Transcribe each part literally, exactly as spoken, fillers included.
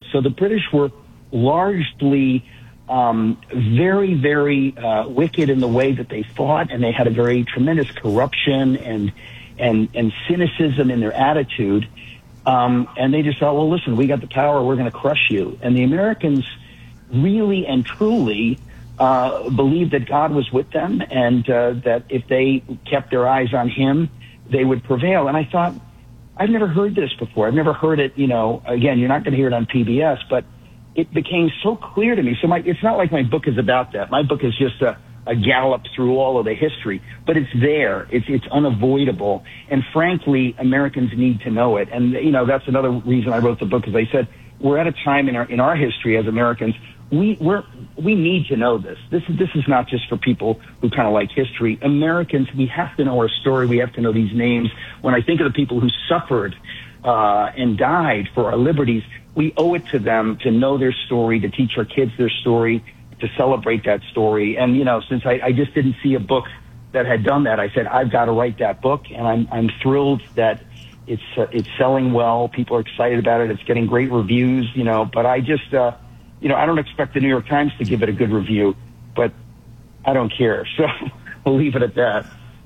So the British were largely um, very, very uh, wicked in the way that they thought, and they had a very tremendous corruption and and and cynicism in their attitude. Um, and they just thought, well, listen, we got the power, we're going to crush you. And the Americans really and truly uh, believed that God was with them, and uh, that if they kept their eyes on Him, they would prevail. And I thought, I've never heard this before. I've never heard it, you know, again, you're not going to hear it on P B S, but it became so clear to me. So my, it's not like my book is about that. My book is just a, a gallop through all of the history, but it's there. It's, it's unavoidable. And frankly, Americans need to know it. And, you know, that's another reason I wrote the book, as I said, we're at a time in our, in our history as Americans, we, we're, we need to know this. This is, this is not just for people who kind of like history. Americans, we have to know our story. We have to know these names. When I think of the people who suffered, uh, and died for our liberties, we owe it to them to know their story, to teach our kids their story, to celebrate that story. And, you know, since I, I just didn't see a book that had done that, I said, I've got to write that book. And I'm, I'm thrilled that it's, uh, it's selling well. People are excited about it. It's getting great reviews, you know, but I just, uh, you know, I don't expect the New York Times to give it a good review, but I don't care. So we'll leave it at that.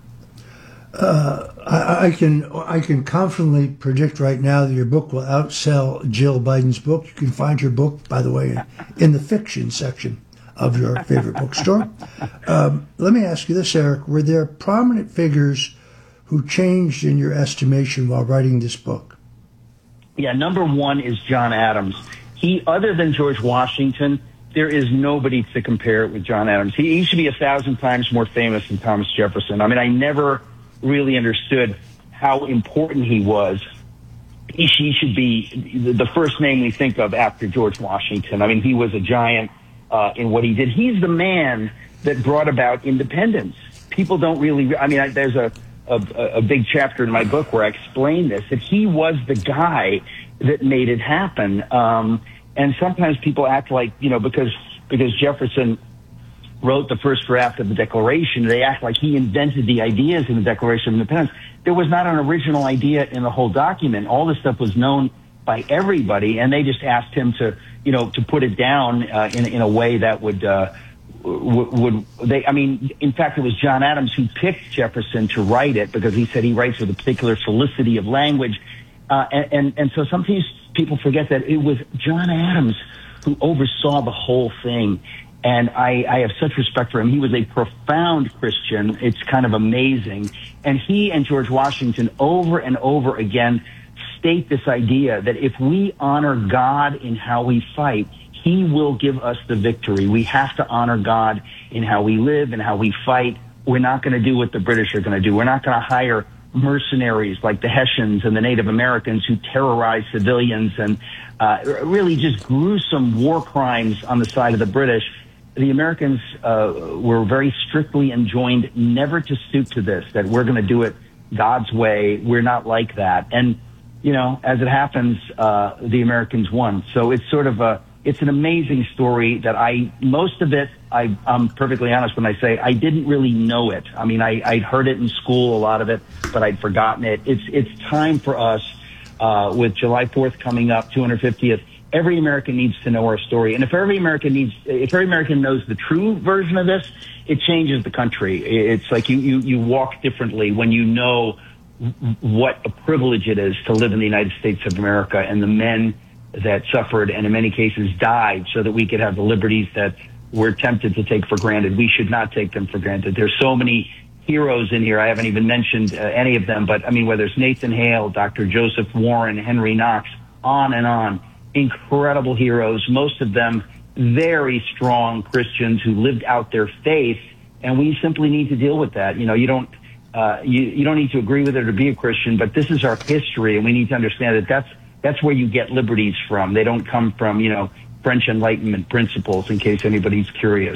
Uh, I, I can I can confidently predict right now that your book will outsell Jill Biden's book. You can find your book, by the way, in the fiction section of your favorite bookstore. Um, let me ask you this, Eric. Were there prominent figures who changed in your estimation while writing this book? Yeah, number one is John Adams. He, other than George Washington, there is nobody to compare it with John Adams. He, he should be a thousand times more famous than Thomas Jefferson. I mean, I never really understood how important he was. He, he should be the first name we think of after George Washington. I mean, he was a giant uh, in what he did. He's the man that brought about independence. People don't really, I mean, I, there's a, a, a big chapter in my book where I explain this, that he was the guy that made it happen. Um, and sometimes people act like, you know, because, because Jefferson wrote the first draft of the Declaration, they act like he invented the ideas in the Declaration of Independence. There was not an original idea in the whole document. All this stuff was known by everybody, and they just asked him to, you know, to put it down uh, in in a way that would uh, would, would they? I mean, in fact, it was John Adams who picked Jefferson to write it because he said he writes with a particular felicity of language, uh, and, and and so sometimes people forget that it was John Adams who oversaw the whole thing. And I, I have such respect for him. He was a profound Christian. It's kind of amazing. And he and George Washington over and over again state this idea that if we honor God in how we fight, He will give us the victory. We have to honor God in how we live and how we fight. We're not going to do what the British are going to do. We're not going to hire mercenaries like the Hessians and the Native Americans who terrorize civilians and uh, really just gruesome war crimes on the side of the British. The Americans uh, were very strictly enjoined never to stoop to this, that we're going to do it God's way. We're not like that. And, you know, as it happens, uh, the Americans won. So it's sort of a, it's an amazing story that I, most of it, I, I'm perfectly honest when I say I didn't really know it. I mean, I, I'd heard it in school, a lot of it, but I'd forgotten it. It's, it's time for us, uh, with July fourth coming up, two hundred fiftieth, every American needs to know our story. And if every American needs, if every American knows the true version of this, it changes the country. It's like you, you, you walk differently when you know what a privilege it is to live in the United States of America and the men that suffered and in many cases died so that we could have the liberties that we're tempted to take for granted. We should not take them for granted. There's so many heroes in here. I haven't even mentioned uh, any of them, but I mean, whether it's Nathan Hale, Doctor Joseph Warren, Henry Knox, on and on. Incredible heroes, most of them very strong Christians who lived out their faith, and we simply need to deal with that. You know, you don't uh, you, you don't need to agree with it or be a Christian, but this is our history, and we need to understand that that's that's where you get liberties from. They don't come from, you know, French Enlightenment principles, in case anybody's curious.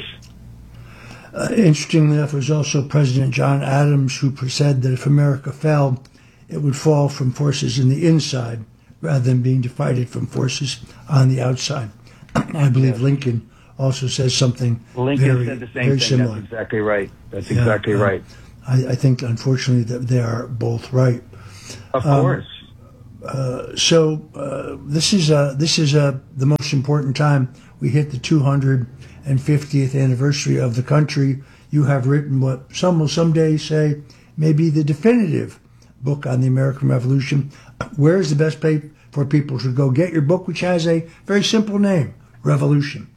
Uh, interestingly enough, it was also President John Adams who said that if America fell, it would fall from forces in the inside, rather than being divided from forces on the outside. I believe yes. Lincoln also says something Lincoln very, said the same very thing. similar. That's exactly right. That's yeah, exactly uh, right. I, I think, unfortunately, that they are both right. Of um, course. Uh, so uh, this is uh, this is uh, the most most important time. We hit the two hundred fiftieth anniversary of the country. You have written what some will someday say may be the definitive book on the American Revolution. Where is the best place for people to go get your book, which has a very simple name, Revolution?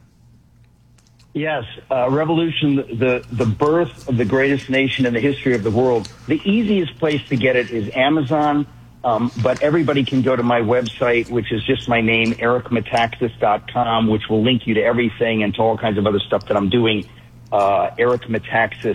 Yes, uh, Revolution, the, the birth of the greatest nation in the history of the world. The easiest place to get it is Amazon, um, but everybody can go to my website, which is just my name, eric metaxas dot com, which will link you to everything and to all kinds of other stuff that I'm doing, uh, eric metaxas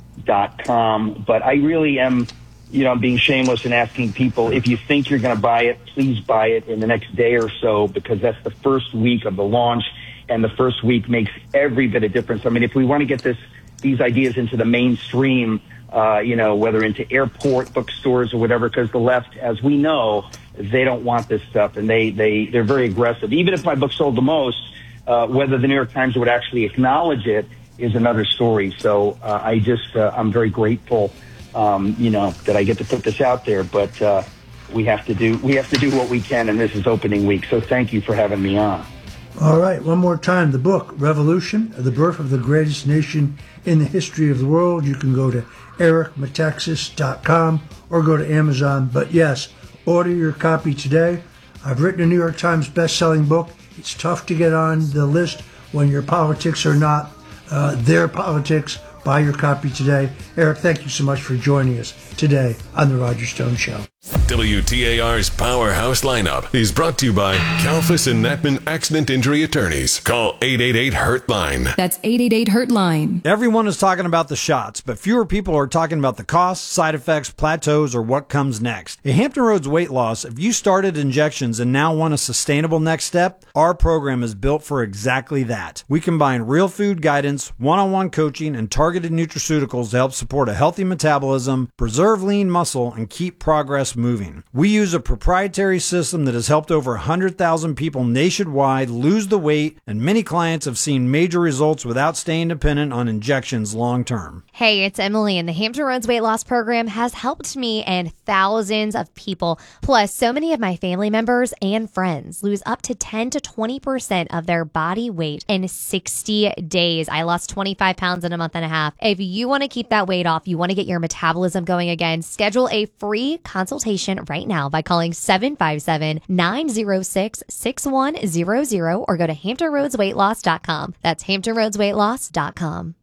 dot com. But I really am, you know, I'm being shameless and asking people, if you think you're going to buy it, please buy it in the next day or so, because that's the first week of the launch. And the first week makes every bit of difference. I mean, if we want to get this, these ideas into the mainstream, uh, you know, whether into airport bookstores or whatever, because the left, as we know, they don't want this stuff, and they they they're very aggressive. Even if my book sold the most, uh, whether the New York Times would actually acknowledge it is another story. So uh, I just uh, I'm very grateful, um, you know, that I get to put this out there. But uh, we have to do we have to do what we can, and this is opening week. So thank you for having me on. All right, one more time. The book, Revolution, The Birth of the Greatest Nation in the History of the World. You can go to eric metaxas dot com or go to Amazon. But yes, order your copy today. I've written a New York Times best-selling book. It's tough to get on the list when your politics are not uh, their politics. Buy your copy today. Eric, thank you so much for joining us today on The Roger Stone Show. W T A R's Powerhouse Lineup is brought to you by Kalfas and Natman Accident Injury Attorneys. Call eight eight eight hurt line. That's eight eight eight hurt line. Everyone is talking about the shots, but fewer people are talking about the costs, side effects, plateaus, or what comes next. At Hampton Roads Weight Loss, if you started injections and now want a sustainable next step, our program is built for exactly that. We combine real food guidance, one-on-one coaching, and targeted nutraceuticals to help support a healthy metabolism, preserve lean muscle, and keep progress moving. We use a proprietary system that has helped over one hundred thousand people nationwide lose the weight, and many clients have seen major results without staying dependent on injections long term. Hey, it's Emily, and the Hampton Roads Weight Loss Program has helped me and thousands of people. Plus, so many of my family members and friends lose up to ten to twenty percent of their body weight in sixty days. I lost twenty-five pounds in a month and a half. If you want to keep that weight off, you want to get your metabolism going again, schedule a free consultation right now by calling seven five seven, nine zero six, six one zero zero or go to hampton roads weight loss dot com. That's hampton roads weight loss dot com.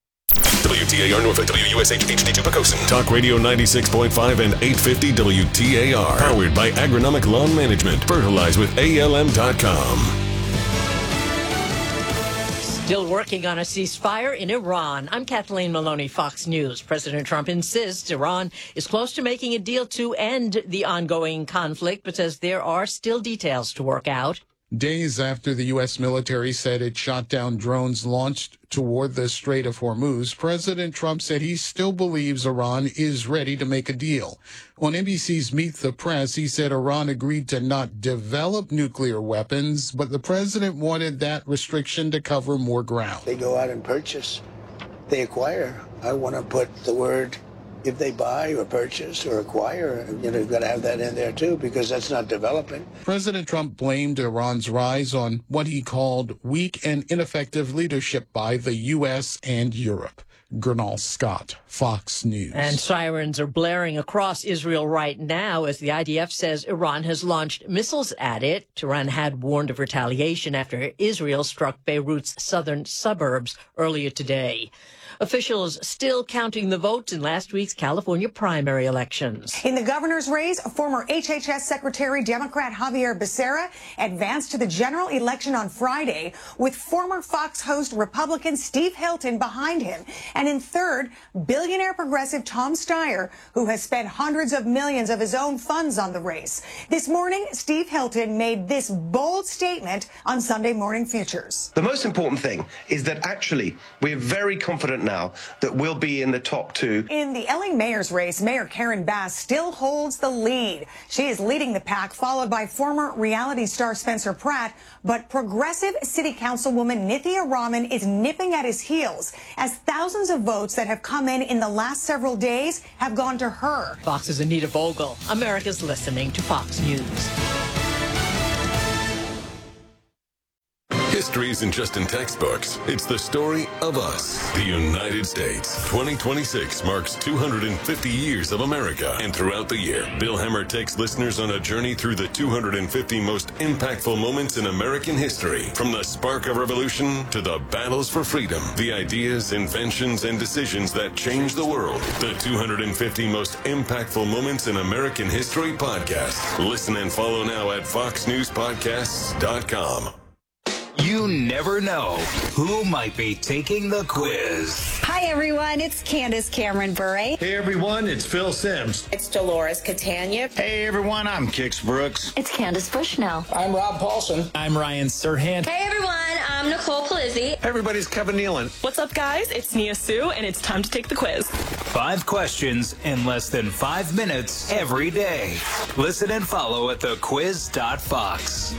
W T A R Norfolk, W U S H H D two Pocosin. Talk Radio ninety-six point five and eight fifty W T A R. Powered by Agronomic Lawn Management. Fertilize with A L M dot com. Still working on a ceasefire in Iran. I'm Kathleen Maloney, Fox News. President Trump insists Iran is close to making a deal to end the ongoing conflict, but says there are still details to work out. Days after the U S military said it shot down drones launched toward the Strait of Hormuz, President Trump said he still believes Iran is ready to make a deal. On N B C's Meet the Press, he said Iran agreed to not develop nuclear weapons, but the president wanted that restriction to cover more ground. They go out and purchase. They acquire. I want to put the word, if they buy or purchase or acquire, you know, you've got to have that in there too, because that's not developing. President Trump blamed Iran's rise on what he called weak and ineffective leadership by the U S and Europe. Gernal Scott, Fox News. And sirens are blaring across Israel right now as the I D F says Iran has launched missiles at it. Tehran had warned of retaliation after Israel struck Beirut's southern suburbs earlier today. Officials still counting the votes in last week's California primary elections. In the governor's race, former H H S Secretary Democrat Javier Becerra advanced to the general election on Friday with former Fox host Republican Steve Hilton behind him. And in third, billionaire progressive Tom Steyer, who has spent hundreds of millions of his own funds on the race. This morning, Steve Hilton made this bold statement on Sunday Morning Futures. The most important thing is that actually we're very confident now that we'll be in the top two. In the L A mayor's race, Mayor Karen Bass still holds the lead. She is leading the pack, followed by former reality star Spencer Pratt. But progressive city councilwoman Nithya Raman is nipping at his heels as thousands of votes that have come in in the last several days have gone to her. Fox's Anita Vogel. America's listening to Fox News. History isn't just in textbooks. It's the story of us, the United States. twenty twenty-six marks two hundred fifty years of America. And throughout the year, Bill Hemmer takes listeners on a journey through the two hundred fifty most impactful moments in American history. From the spark of revolution to the battles for freedom, the ideas, inventions, and decisions that changed the world. The two hundred fifty most impactful moments in American history podcast. Listen and follow now at fox news podcasts dot com. You never know who might be taking the quiz. Hi, everyone. It's Candace Cameron Bure. Hey, everyone. It's Phil Sims. It's Dolores Catania. Hey, everyone. I'm Kix Brooks. It's Candace Bushnell. I'm Rob Paulson. I'm Ryan Serhant. Hey, everyone. I'm Nicole Palizzi. Hey, everybody. It's Kevin Nealon. What's up, guys? It's Nia Sue, and it's time to take the quiz. Five questions in less than five minutes every day. Listen and follow at the quiz dot fox.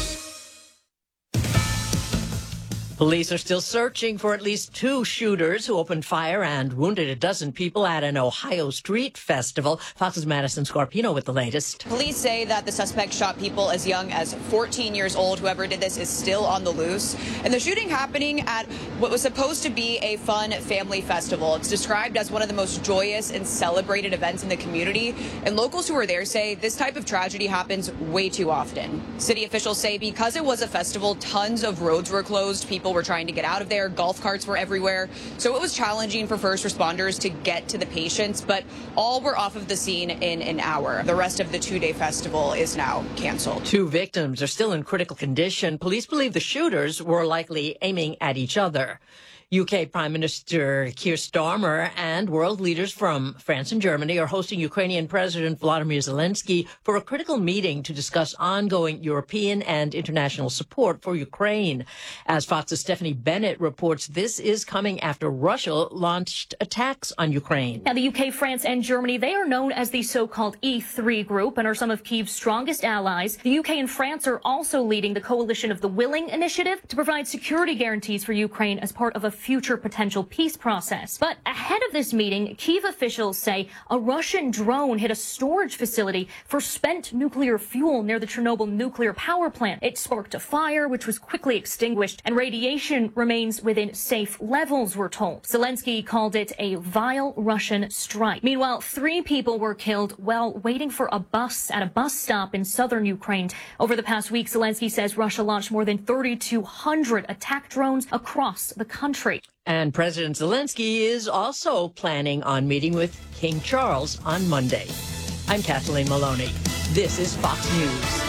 Police are still searching for at least two shooters who opened fire and wounded a dozen people at an Ohio street festival. Fox's Madison Scarpino with the latest. Police say that the suspect shot people as young as fourteen years old. Whoever did this is still on the loose. And the shooting happening at what was supposed to be a fun family festival. It's described as one of the most joyous and celebrated events in the community. And locals who are there say this type of tragedy happens way too often. City officials say because it was a festival, tons of roads were closed. People were trying to get out of there. Golf carts were everywhere. So it was challenging for first responders to get to the patients, but all were off of the scene in an hour. The rest of the two-day festival is now canceled. Two victims are still in critical condition. Police believe the shooters were likely aiming at each other. U K Prime Minister Keir Starmer and world leaders from France and Germany are hosting Ukrainian President Volodymyr Zelensky for a critical meeting to discuss ongoing European and international support for Ukraine. As Fox's Stephanie Bennett reports, this is coming after Russia launched attacks on Ukraine. Now, the U K, France, and Germany, they are known as the so-called E three group and are some of Kyiv's strongest allies. The U K and France are also leading the Coalition of the Willing initiative to provide security guarantees for Ukraine as part of a future potential peace process. But ahead of this meeting, Kyiv officials say a Russian drone hit a storage facility for spent nuclear fuel near the Chernobyl nuclear power plant. It sparked a fire, which was quickly extinguished, and radiation remains within safe levels, we're told. Zelensky called it a vile Russian strike. Meanwhile, three people were killed while waiting for a bus at a bus stop in southern Ukraine. Over the past week, Zelensky says Russia launched more than thirty-two hundred attack drones across the country. And President Zelensky is also planning on meeting with King Charles on Monday. I'm Kathleen Maloney. This is Fox News.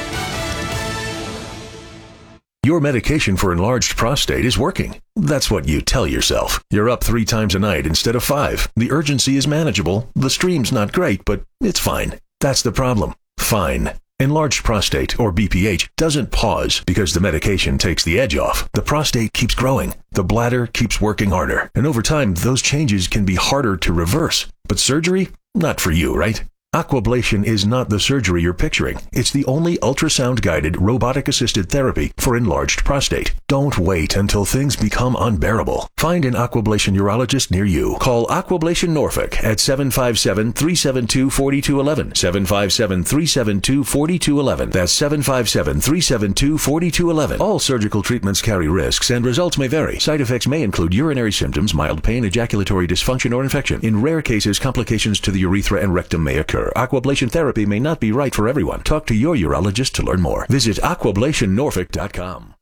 Your medication for enlarged prostate is working. That's what you tell yourself. You're up three times a night instead of five. The urgency is manageable. The stream's not great, but it's fine. That's the problem. Fine. Enlarged prostate, or B P H, doesn't pause because the medication takes the edge off. The prostate keeps growing. The bladder keeps working harder. And over time, those changes can be harder to reverse. But surgery? Not for you, right? Aquablation is not the surgery you're picturing. It's the only ultrasound-guided, robotic-assisted therapy for enlarged prostate. Don't wait until things become unbearable. Find an Aquablation urologist near you. Call Aquablation Norfolk at seven five seven, three seven two, four two one one. seven five seven, three seven two, four two one one. That's seven five seven, three seven two, four two one one. All surgical treatments carry risks, and results may vary. Side effects may include urinary symptoms, mild pain, ejaculatory dysfunction, or infection. In rare cases, complications to the urethra and rectum may occur. Aquablation therapy may not be right for everyone. Talk to your urologist to learn more. Visit aquablation norfolk dot com.